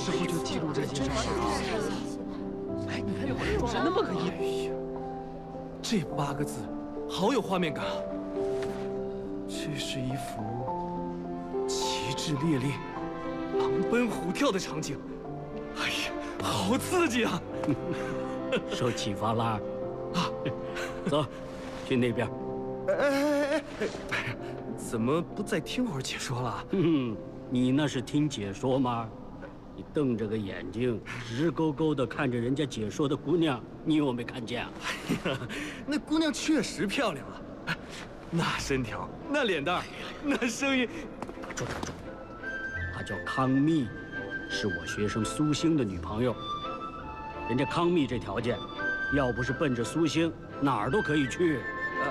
时候就记录这件事啊！哎，你看这文字那么个意，这8个字好有画面感啊！这是一幅旗帜猎猎、狼奔虎跳的场景。哎呀，好刺激啊！ 受启发啦！啊，走，去那边。 哎，怎么不再听会儿解说了？ 你那是听解说吗？你瞪着个眼睛，直勾勾地看着人家解说的姑娘，你有没看见啊？ 哎呀，那姑娘确实漂亮啊！那身条，那脸蛋，那声音， 住！她叫康蜜，是我学生苏星的女朋友。人家康蜜这条件，要不是奔着苏星，哪儿都可以去。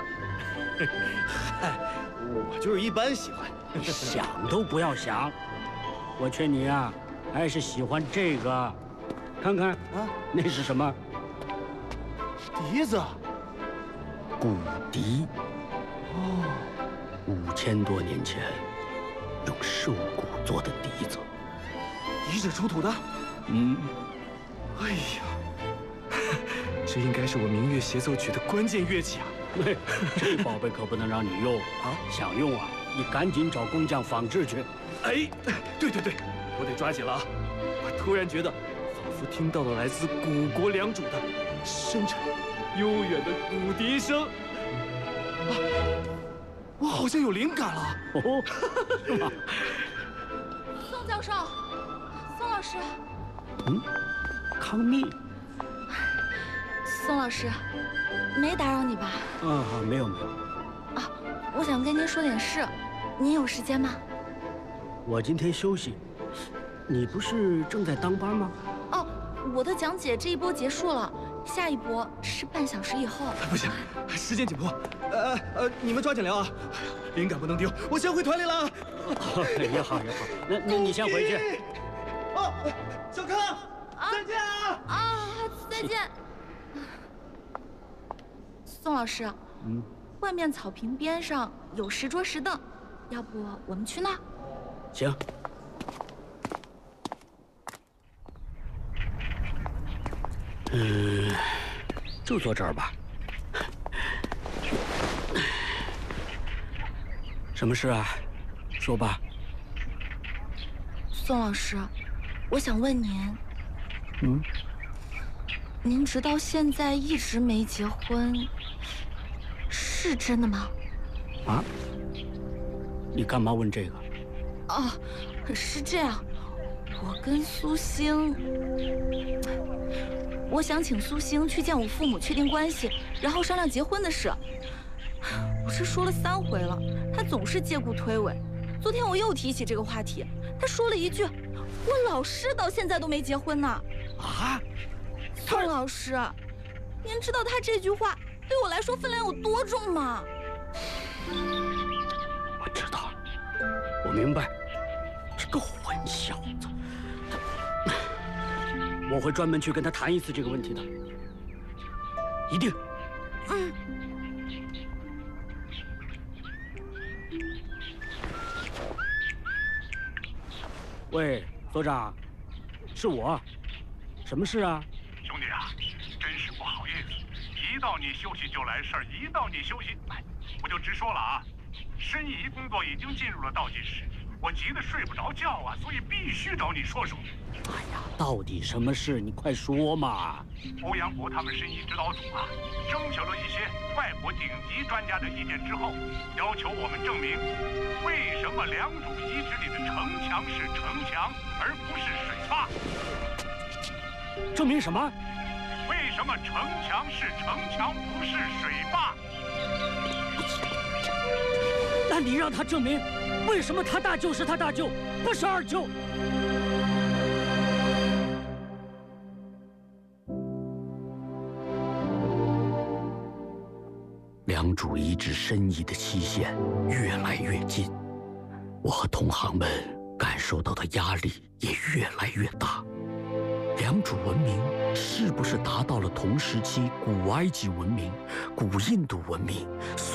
嗨，我就是一般喜欢。 想都不要想，我劝你啊，还是喜欢这个。看看啊，那是什么？ 笛子。 骨笛。哦，5000多年前用兽骨做的笛子。 遗址出土的？哎呀，这应该是我明月协奏曲的关键乐器啊！ 这宝贝可不能让你用啊！想用啊，你赶紧找工匠仿制去。 哎，对，我得抓紧了啊！我突然觉得，仿佛听到了来自古国良渚的深沉、悠远的骨笛声。啊，我好像有灵感了。 哦，是吗？ 宋教授，宋老师。 康蜜。 宋老师，没打扰你吧？ 没有。 啊，我想跟您说点事，您有时间吗？ 我今天休息。你不是正在当班吗？ 哦，我的讲解这一波结束了，下一波是半小时以后。 不行，时间紧迫。你们抓紧聊啊！灵感不能丢，我先回团里了。 也好。那你先回去。 哦，小康，再见啊！ 再见。宋老师，外面草坪边上有10桌10凳，要不我们去那儿？ 行。就坐这儿吧。什么事啊？说吧。 宋老师，我想问您，您直到现在一直没结婚，是真的吗？ 啊？你干嘛问这个？ 哦，是这样，我跟苏星，我想请苏星去见我父母确定关系，然后商量结婚的事。我这说了3回了，他总是借故推诿。昨天我又提起这个话题，他说了一句：“我老师到现在都没结婚呢。” 啊！ 宋老师，您知道他这句话对我来说分量有多重吗？ 我知道，我明白，这个混小子，我会专门去跟他谈一次这个问题的，一定。喂，所长，是我，什么事啊？ 兄弟啊，真是不好意思，一到你休息就来事儿，一到你休息，我就直说了啊，申遗工作已经进入了倒计时，我急得睡不着觉啊，所以必须找你说说。 哎呀，到底什么事？你快说嘛！ 欧阳博他们申遗指导组啊，征求了一些外国顶级专家的意见之后，要求我们证明，为什么良渚遗址里的城墙是城墙，而不是水坝？ 证明什么？ 为什么城墙是城墙，不是水坝？ 那你让他证明，为什么他大舅是他大舅，不是二舅？良渚遗址申遗的期限越来越近，我和同行们感受到的压力也越来越大。良渚文明是不是达到了同时期古埃及文明、古印度文明、